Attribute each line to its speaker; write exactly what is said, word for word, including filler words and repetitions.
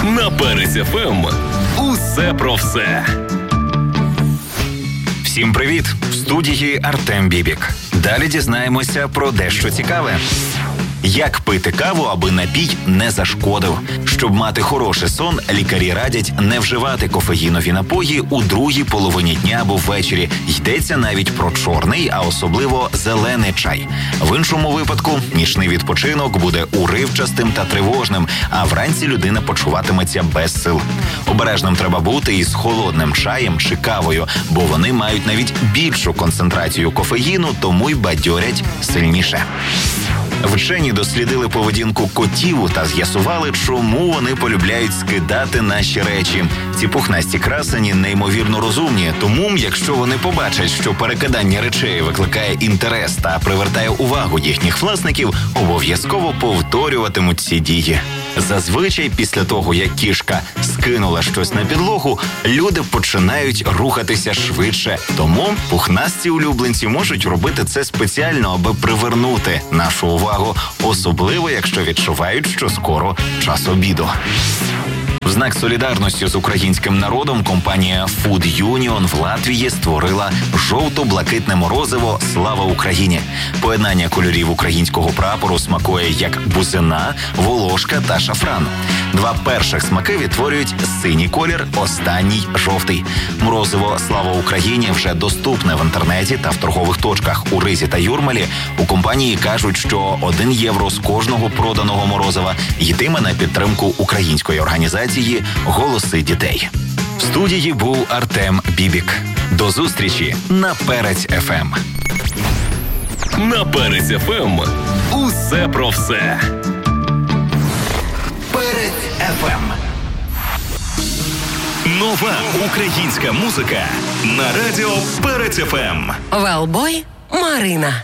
Speaker 1: На Перець еф ем усе про все.
Speaker 2: Всім привіт! В студії Артем Бібік. Далі дізнаємося про дещо цікаве. Як пити каву, аби напій не зашкодив? Щоб мати хороший сон, лікарі радять не вживати кофеїнові напої у другій половині дня або ввечері. Йдеться навіть про чорний, а особливо зелений чай. В іншому випадку нічний відпочинок буде уривчастим та тривожним, а вранці людина почуватиметься без сил. Обережним треба бути із холодним чаєм чи кавою, бо вони мають навіть більшу концентрацію кофеїну, тому й бадьорять сильніше. Вчені дослідили поведінку котів та з'ясували, чому вони полюбляють скидати наші речі. Ці пухнасті красені неймовірно розумні, тому якщо вони побачать, що перекидання речей викликає інтерес та привертає увагу їхніх власників, обов'язково повторюватимуть ці дії. Зазвичай після того, як кішка скинула щось на підлогу, люди починають рухатися швидше. Тому пухнасті улюбленці можуть робити це спеціально, аби привернути нашу увагу, особливо якщо відчувають, що скоро час обіду. В знак солідарності з українським народом компанія Food Union в Латвії створила жовто-блакитне морозиво «Слава Україні». Поєднання кольорів українського прапору смакує як бузина, волошка та шафран. Два перших смаки відтворюють синій колір, останній – жовтий. Морозиво «Слава Україні» вже доступне в інтернеті та в торгових точках у Ризі та Юрмалі. У компанії кажуть, що один євро з кожного проданого морозива йтиме на підтримку української організації «Голоси дітей». В студії був Артем Бібік. До зустрічі на Перець еф ем.
Speaker 1: На Перець еф ем усе про все.
Speaker 2: Перець еф ем.
Speaker 1: Нова українська музика на радіо Перець еф ем.
Speaker 3: Велбой Марина.